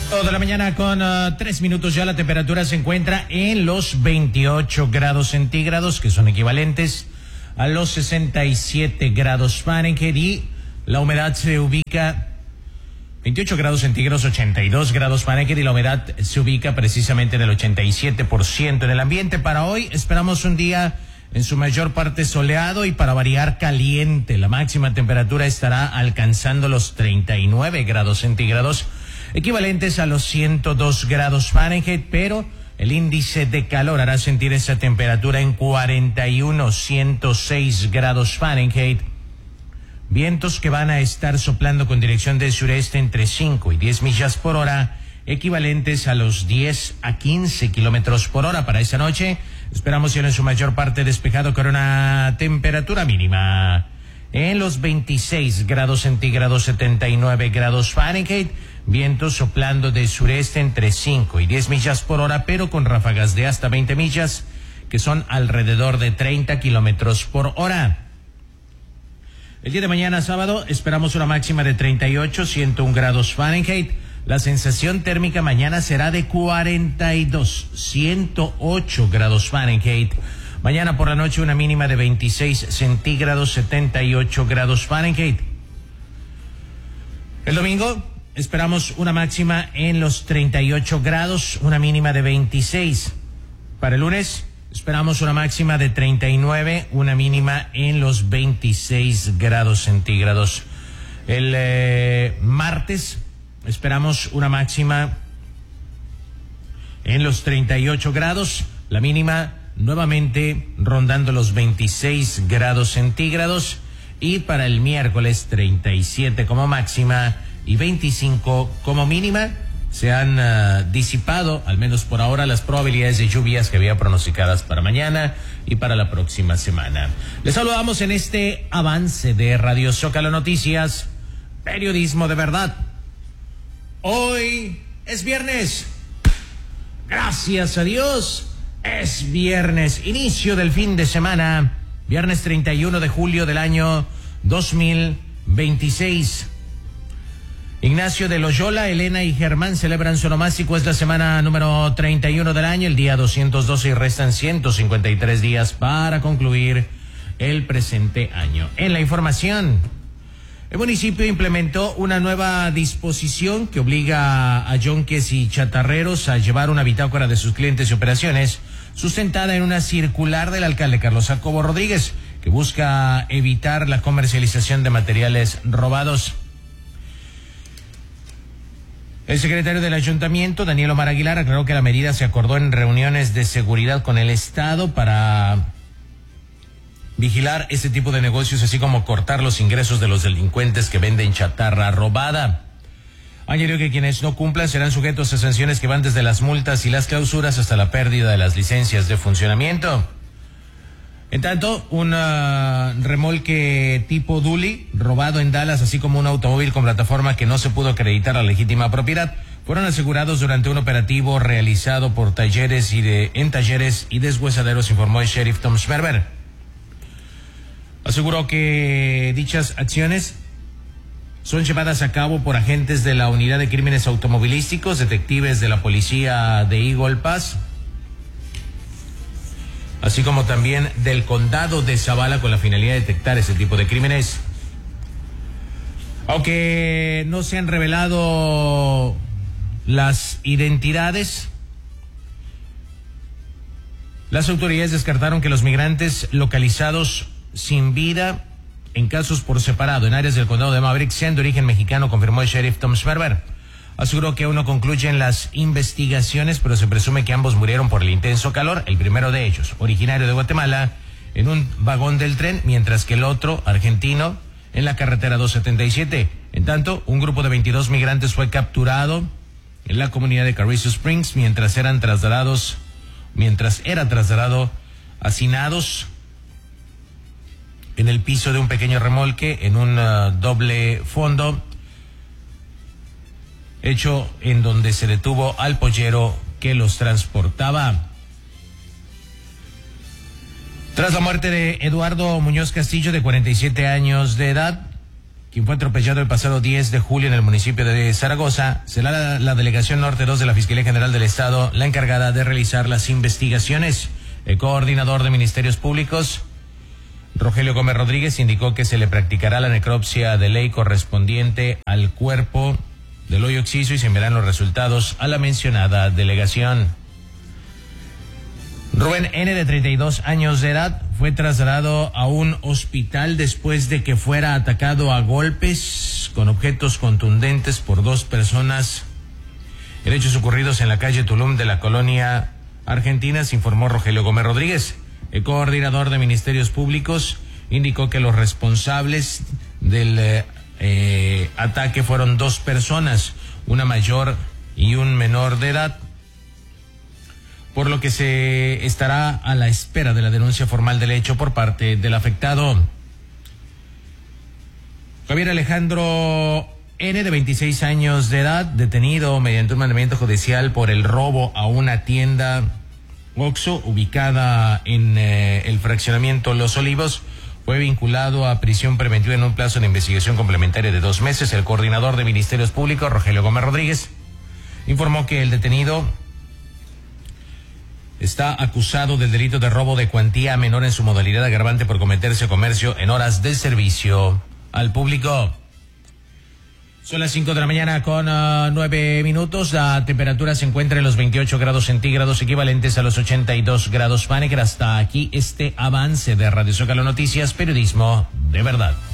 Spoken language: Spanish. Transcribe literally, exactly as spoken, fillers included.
Dos de la mañana con uh, tres minutos ya la temperatura se encuentra en los veintiocho grados centígrados, que son equivalentes a los sesenta y siete grados Fahrenheit, y la humedad se ubica veintiocho grados centígrados, ochenta y dos grados Fahrenheit, y la humedad se ubica precisamente en el ochenta y siete por ciento. En el ambiente para hoy esperamos un día en su mayor parte soleado y para variar caliente. La máxima temperatura estará alcanzando los treinta y nueve grados centígrados, equivalentes a los ciento dos grados Fahrenheit, pero el índice de calor hará sentir esa temperatura en cuarenta y uno, ciento seis grados Fahrenheit. Vientos que van a estar soplando con dirección del sureste entre cinco y diez millas por hora, equivalentes a los diez a quince kilómetros por hora. Para esta noche esperamos cielo en su mayor parte despejado con una temperatura mínima en los veintiséis grados centígrados, setenta y nueve grados Fahrenheit. Vientos soplando del sureste entre cinco y diez millas por hora, pero con ráfagas de hasta veinte millas, que son alrededor de treinta kilómetros por hora. El día de mañana, sábado, esperamos una máxima de treinta y ocho, ciento uno grados Fahrenheit. La sensación térmica mañana será de cuarenta y dos, ciento ocho grados Fahrenheit. Mañana por la noche una mínima de veintiséis centígrados, setenta y ocho grados Fahrenheit. El domingo esperamos una máxima en los treinta y ocho grados, una mínima de veintiséis. Para el lunes esperamos una máxima de treinta y nueve, una mínima en los veintiséis grados centígrados. El eh, martes esperamos una máxima en los treinta y ocho grados, la mínima nuevamente rondando los veintiséis grados centígrados. Y para el miércoles treinta y siete como máxima y veinticinco como mínima. Se han uh, disipado, al menos por ahora, las probabilidades de lluvias que había pronosticadas para mañana y para la próxima semana. Les saludamos en este avance de Radio Zócalo Noticias, periodismo de verdad. Hoy es viernes. Gracias a Dios, es viernes, inicio del fin de semana, viernes treinta y uno de julio del año dos mil veintiséis. Ignacio de Loyola, Elena y Germán celebran su onomástico. Es la semana número treinta y uno del año, el día doscientos doce, y restan ciento cincuenta y tres días para concluir el presente año. En la información, el municipio implementó una nueva disposición que obliga a yonques y chatarreros a llevar una bitácora de sus clientes y operaciones, sustentada en una circular del alcalde Carlos Jacobo Rodríguez, que busca evitar la comercialización de materiales robados. El secretario del Ayuntamiento, Daniel Omar Aguilar, aclaró que la medida se acordó en reuniones de seguridad con el Estado para vigilar este tipo de negocios, así como cortar los ingresos de los delincuentes que venden chatarra robada. Añadió que quienes no cumplan serán sujetos a sanciones que van desde las multas y las clausuras hasta la pérdida de las licencias de funcionamiento. En tanto, un uh, remolque tipo Dually robado en Dallas, así como un automóvil con plataforma que no se pudo acreditar la legítima propiedad, fueron asegurados durante un operativo realizado por talleres y de, en talleres y deshuesaderos, informó el sheriff Tom Schmerber. Aseguró que dichas acciones son llevadas a cabo por agentes de la Unidad de Crímenes Automovilísticos, detectives de la policía de Eagle Pass, así como también del condado de Zavala, con la finalidad de detectar ese tipo de crímenes. Aunque no se han revelado las identidades, las autoridades descartaron que los migrantes localizados sin vida en casos por separado en áreas del condado de Maverick sean de origen mexicano, confirmó el sheriff Tom Schmerber. Aseguró que aún no concluyen las investigaciones, pero se presume que ambos murieron por el intenso calor, el primero de ellos, originario de Guatemala, en un vagón del tren, mientras que el otro, argentino, en la carretera doscientos setenta y siete. En tanto, un grupo de veintidós migrantes fue capturado en la comunidad de Carrizo Springs mientras eran trasladados, mientras era trasladado hacinados en el piso de un pequeño remolque en un uh, doble fondo, hecho en donde se detuvo al pollero que los transportaba. Tras la muerte de Eduardo Muñoz Castillo, de cuarenta y siete años de edad, quien fue atropellado el pasado diez de julio en el municipio de Zaragoza, será la, la Delegación Norte dos de la Fiscalía General del Estado la encargada de realizar las investigaciones. El coordinador de Ministerios Públicos, Rogelio Gómez Rodríguez, indicó que se le practicará la necropsia de ley correspondiente al cuerpo del hoyo occiso y se enviarán los resultados a la mencionada delegación. Rubén N., de treinta y dos años de edad, fue trasladado a un hospital después de que fuera atacado a golpes con objetos contundentes por dos personas. En hechos ocurridos en la calle Tulum de la colonia Argentina, se informó Rogelio Gómez Rodríguez. El coordinador de Ministerios Públicos indicó que los responsables del eh, eh, ataque fueron dos personas, una mayor y un menor de edad, por lo que se estará a la espera de la denuncia formal del hecho por parte del afectado. Javier Alejandro N., de veintiséis años de edad, detenido mediante un mandamiento judicial por el robo a una tienda Oxxo ubicada en eh, el fraccionamiento Los Olivos, fue vinculado a prisión preventiva en un plazo de investigación complementaria de dos meses. El coordinador de Ministerios Públicos, Rogelio Gómez Rodríguez, informó que el detenido está acusado del delito de robo de cuantía menor en su modalidad agravante por cometerse o comercio en horas de servicio al público. Son las cinco de la mañana con uh, nueve minutos. La temperatura se encuentra en los veintiocho grados centígrados, equivalentes a los ochenta y dos grados Fahrenheit. Hasta aquí este avance de Radio Zócalo Noticias, periodismo de verdad.